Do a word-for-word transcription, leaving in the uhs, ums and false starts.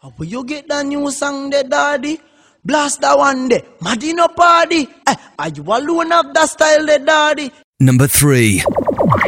Where you get the new song there, daddy? Blast that one there. Madino party. Eh, are you alone of that style there, daddy? Number three.